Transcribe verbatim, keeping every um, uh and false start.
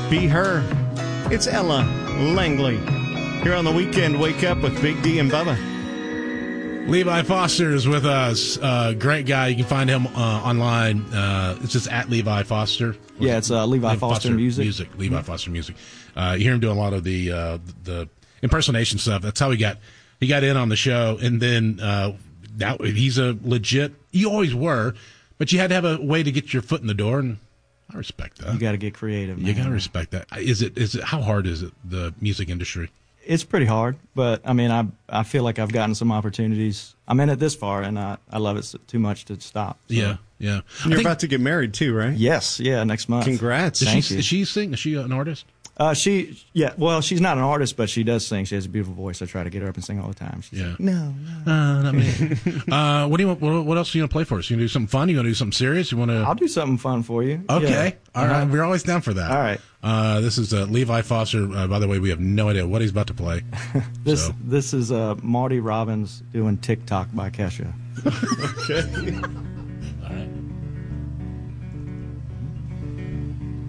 Be Her. It's Ella Langley. Here on the weekend, Wake Up with Big D and Bubba. Levi Foster is with us. Uh, great guy. You can find him uh, online. Uh, it's just at Levi Foster. Yeah, it's uh, Levi, Levi Foster, Foster Music. Music. Levi mm-hmm. Foster Music. Uh, you hear him doing a lot of the uh, the impersonation stuff. That's how he got he got in on the show. And then uh, now he's a legit. You always were, but you had to have a way to get your foot in the door, and I respect that. You got to get creative. Man. You got to respect that. Is it? Is it? How hard is it? The music industry. It's pretty hard, but I mean, I I feel like I've gotten some opportunities. I'm in it this far, and I, I love it too much to stop. So. Yeah, yeah. And you're think, about to get married too, right? Yes, yeah, next month. Congrats. Does Thank she, you. Does she sing? Is she an artist? Uh, she, yeah, well, she's not an artist, but she does sing. She has a beautiful voice. I try to get her up and sing all the time. She's yeah. like, no, no. Uh, not me. uh, what do you want? What, what else are you gonna play for us? You gonna do something fun? You gonna do something serious? You want to? I'll do something fun for you. Okay, yeah. all right. Uh-huh. We're always down for that. All right. Uh, this is uh, Levi Foster. Uh, by the way, we have no idea what he's about to play. this so. this is uh, Marty Robbins doing "TikTok" by Kesha. Okay.